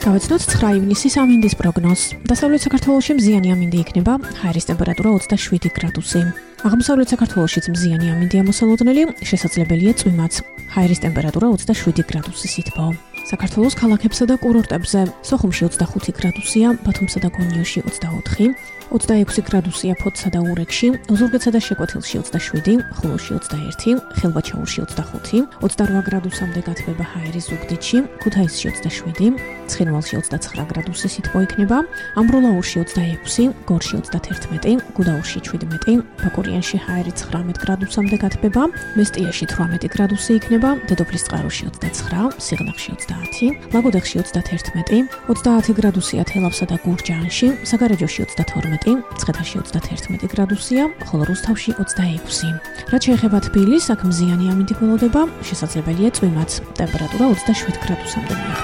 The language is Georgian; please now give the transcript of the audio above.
გავეცნოთ 9 ივნისის ამინდის პროგნოზს. დასავლეთ საქართველოში მზიანი ამინდი იქნება, ჰაერის ტემპერატურა 27 გრადუსი. აღმოსავლეთ საქართველოშიც მზიანი ამინდია მოსალოდნელი, შესაძლებელია წვიმაც. ჰაერის ტემპერატურა 27 გრადუსის ითბო. საქართველოს ქალაქებსა და კურორტებზე სოხუმში 25 გრადუსია, ბათუმსა და გონიოში 24, 26 გრადუსია ფოთსა და ურეკში, ზუგდიდსა და შეკვეთილში 27, ხულოში 21, ხელვაჩაურში 25, 28 გრადუსამდე გათბება ჰაერი ზუგდიდში, ქუთაისში 27, ცხინვალში 29 გრადუსის ითბო იქნება, ამბროლაურში 26, გორში 31, გუდაურში 17, ბაკურიანში ჰაერი 19 გრადუსამდე გათბება, მესტიაში 18 გრადუსი იქნება, დედოფლის წყაროში 29, სიღნაღში 30, ლაგოდეხში 31, 30 გრადუსია თელავსა და გურჯაანში, საგარეჯოში 22, მცხეთაში 31 გრადუსია, ხოლო რუსთავში 26. რაც შეეხება თბილისს, აქ მზიანი ამინდი გველოდება, შესაძლებელია წვიმაც. ტემპერატურა 27 გრადუსამდე მიაღწია.